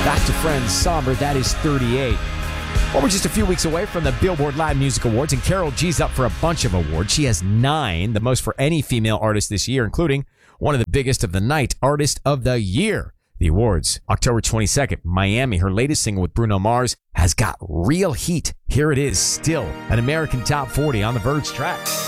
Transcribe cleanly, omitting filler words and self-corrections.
Back to Friends, Somber, that is 38. Well, we're just a few weeks away from the Billboard Live Music Awards, and Karol G's up for a bunch of awards. She has 9, the most for any female artist this year, including one of the biggest of the night, Artist of the Year. The awards, October 22nd, Miami. Her latest single with Bruno Mars has got real heat. Here it is, Still, an American Top 40 on the Verge track.